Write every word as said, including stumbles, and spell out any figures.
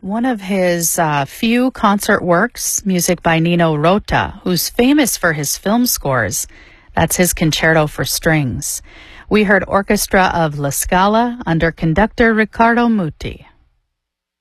One of his uh, few concert works, music by Nino Rota, who's famous for his film scores. That's his Concerto for Strings. We heard Orchestra of La Scala under conductor Riccardo Muti.